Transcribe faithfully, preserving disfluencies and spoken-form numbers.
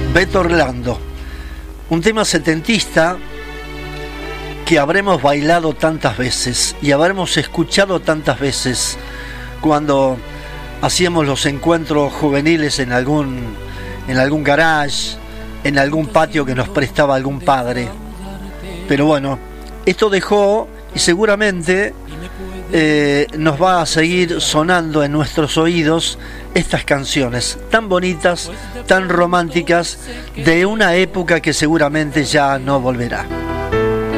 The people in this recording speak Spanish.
Beto Orlando, un tema setentista que habremos bailado tantas veces y habremos escuchado tantas veces cuando hacíamos los encuentros juveniles en algún, en algún garage, en algún patio que nos prestaba algún padre. Pero bueno, esto dejó y seguramente eh, nos va a seguir sonando en nuestros oídos estas canciones tan bonitas, tan románticas, de una época que seguramente ya no volverá.